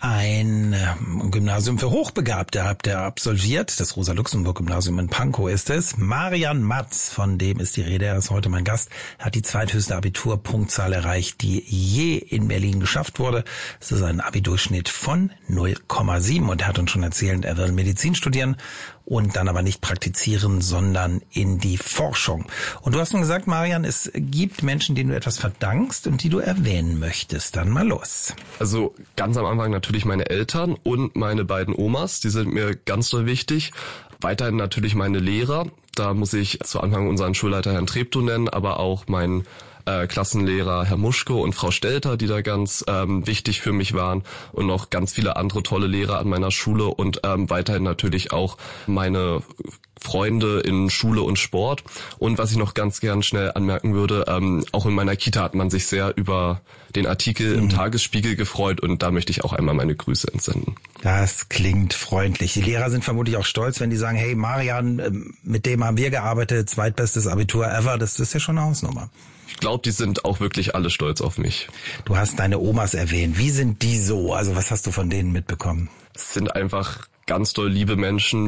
ein Gymnasium für Hochbegabte habt ihr absolviert. Das Rosa-Luxemburg-Gymnasium in Pankow ist es. Marian Matz, von dem ist die Rede. Er ist heute mein Gast. Er hat die zweithöchste Abiturpunktzahl erreicht, die je in Berlin geschafft wurde. Das ist ein Abi-Durchschnitt von 0,7. Und er hat uns schon erzählt, er will Medizin studieren und dann aber nicht praktizieren, sondern in die Forschung. Und du hast schon gesagt, Marian, es gibt Menschen, denen du etwas verdankst und die du erwähnen möchtest. Dann mal los. Also ganz am Anfang natürlich meine Eltern und meine beiden Omas, die sind mir ganz doll wichtig. Weiterhin natürlich meine Lehrer. Da muss ich zu Anfang unseren Schulleiter Herrn Treptow nennen, aber auch meinen Klassenlehrer Herr Muschke und Frau Stelter, die da ganz wichtig für mich waren, und noch ganz viele andere tolle Lehrer an meiner Schule und weiterhin natürlich auch meine Freunde in Schule und Sport. Und was ich noch ganz gern schnell anmerken würde, auch in meiner Kita hat man sich sehr über den Artikel im Tagesspiegel gefreut und da möchte ich auch einmal meine Grüße entsenden. Das klingt freundlich. Die Lehrer sind vermutlich auch stolz, wenn die sagen, hey Marian, mit dem haben wir gearbeitet, zweitbestes Abitur ever, das ist ja schon eine Hausnummer. Ich glaube, die sind auch wirklich alle stolz auf mich. Du hast deine Omas erwähnt. Wie sind die so? Also was hast du von denen mitbekommen? Es sind einfach ganz doll liebe Menschen,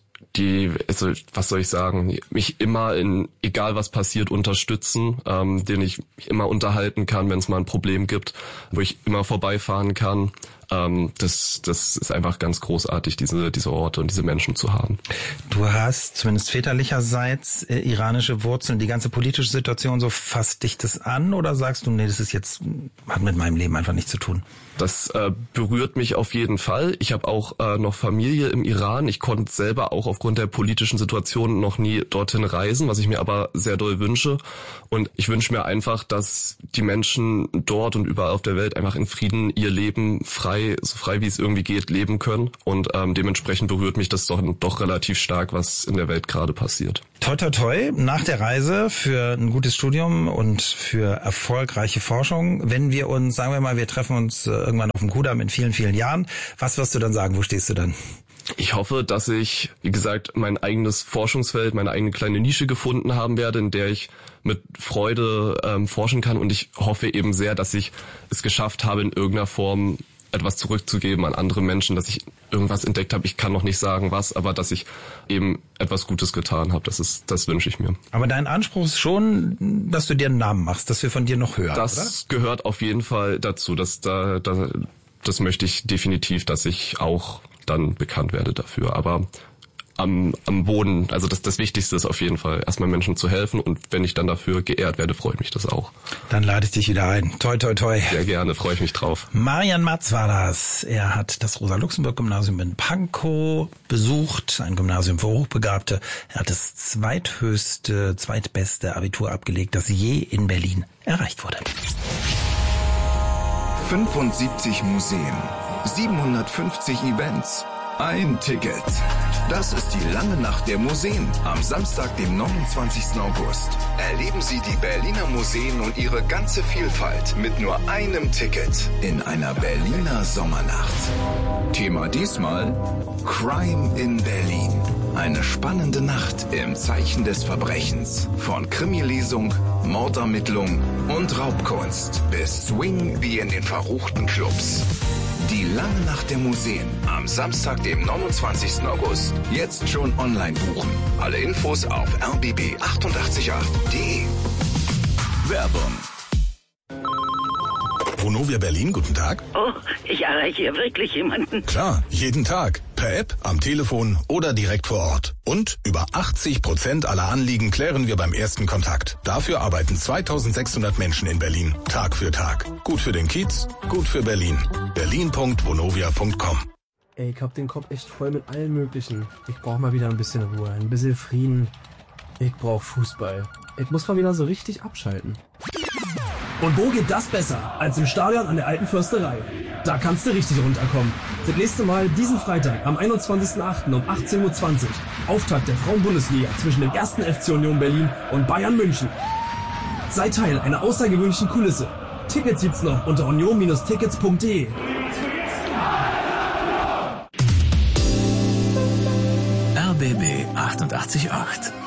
also was soll ich sagen, mich immer egal was passiert, unterstützen, denen ich mich immer unterhalten kann, wenn es mal ein Problem gibt, wo ich immer vorbeifahren kann. Das ist einfach ganz großartig, diese Orte und diese Menschen zu haben. Du hast zumindest väterlicherseits iranische Wurzeln. Die ganze politische Situation, so fasst dich das an oder sagst du, nee, hat mit meinem Leben einfach nichts zu tun? Das berührt mich auf jeden Fall. Ich habe auch noch Familie im Iran. Ich konnte selber auch aufgrund der politischen Situation noch nie dorthin reisen, was ich mir aber sehr doll wünsche. Und ich wünsche mir einfach, dass die Menschen dort und überall auf der Welt einfach in Frieden ihr Leben so frei wie es irgendwie geht, leben können. Und dementsprechend berührt mich das doch relativ stark, was in der Welt gerade passiert. Toi, toi, toi, nach der Reise für ein gutes Studium und für erfolgreiche Forschung. Wenn wir uns, sagen wir mal, wir treffen uns irgendwann auf dem Kudamm in vielen, vielen Jahren, was wirst du dann sagen? Wo stehst du dann? Ich hoffe, dass ich, wie gesagt, mein eigenes Forschungsfeld, meine eigene kleine Nische gefunden haben werde, in der ich mit Freude forschen kann. Und ich hoffe eben sehr, dass ich es geschafft habe, in irgendeiner Form etwas zurückzugeben an andere Menschen, dass ich irgendwas entdeckt habe. Ich kann noch nicht sagen was, aber dass ich eben etwas Gutes getan habe. Das wünsche ich mir. Aber dein Anspruch ist schon, dass du dir einen Namen machst, dass wir von dir noch hören, das oder? Gehört auf jeden Fall dazu. Das möchte ich definitiv, dass ich auch dann bekannt werde dafür. Aber am Boden, also das Wichtigste ist auf jeden Fall, erstmal Menschen zu helfen, und wenn ich dann dafür geehrt werde, freut mich das auch. Dann lade ich dich wieder ein. Toi, toi, toi. Sehr gerne, freue ich mich drauf. Marian Matz war das. Er hat das Rosa-Luxemburg-Gymnasium in Pankow besucht, ein Gymnasium für Hochbegabte. Er hat das zweitbeste Abitur abgelegt, das je in Berlin erreicht wurde. 75 Museen, 750 Events, ein Ticket. Das ist die lange Nacht der Museen am Samstag, dem 29. August. Erleben Sie die Berliner Museen und ihre ganze Vielfalt mit nur einem Ticket in einer Berliner Sommernacht. Thema diesmal Crime in Berlin. Eine spannende Nacht im Zeichen des Verbrechens. Von Krimilesung, Mordermittlung und Raubkunst bis Swing wie in den verruchten Clubs. Die lange Nacht der Museen am Samstag, dem 29. August. Jetzt schon online buchen. Alle Infos auf rbb888.de. Werbung. Vonovia Berlin, guten Tag. Oh, ich erreiche hier wirklich jemanden. Klar, jeden Tag. Per App, am Telefon oder direkt vor Ort. Und über 80% aller Anliegen klären wir beim ersten Kontakt. Dafür arbeiten 2600 Menschen in Berlin, Tag für Tag. Gut für den Kiez, gut für Berlin. berlin.vonovia.com. Ey, ich hab den Kopf echt voll mit allem Möglichen. Ich brauch mal wieder ein bisschen Ruhe, ein bisschen Frieden. Ich brauch Fußball. Ich muss mal wieder so richtig abschalten. Und wo geht das besser als im Stadion an der Alten Försterei? Da kannst du richtig runterkommen. Das nächste Mal diesen Freitag am 21.08. um 18.20 Uhr. Auftakt der Frauen-Bundesliga zwischen dem 1. FC Union Berlin und Bayern München. Sei Teil einer außergewöhnlichen Kulisse. Tickets gibt's noch unter union-tickets.de. RBB 88.8